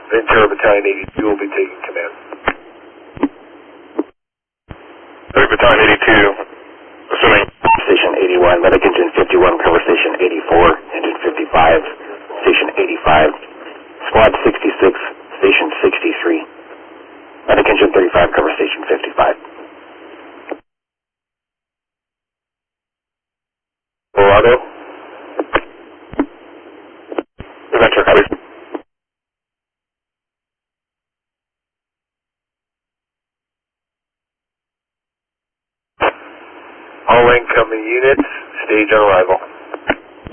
Ventura Battalion 82 will be taking command. 3 Battalion 82, assuming Station 81, medic engine 51, cover Station 84, engine 55, Station 85, Squad 66, Station 63, medic engine 35, cover Station 55. Colorado. Ventura copies. All incoming units, stage on arrival.